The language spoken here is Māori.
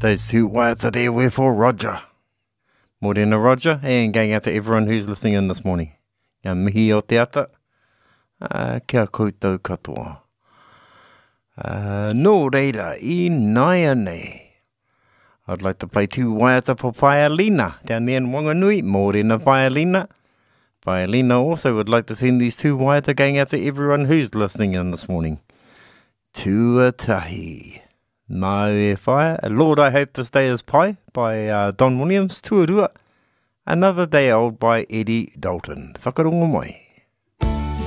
Those two waiata there were for Roger. Morena Roger, and going out to everyone who's listening in this morning. Ngā mihi o te ata, kia koutou katoa. Nō reira, I naia nei. I'd like to play two waiata for Paelina down there in Wanganui. Morena Paelina. Paelina also would like to send these two waiata going out to everyone who's listening in this morning. Tuatahi. Nā e whaia. Lord, I Hope This Day Is Pai by Don Williams. Tuarua. Another Day Old by Eddie Dalton. Whakarongo mai.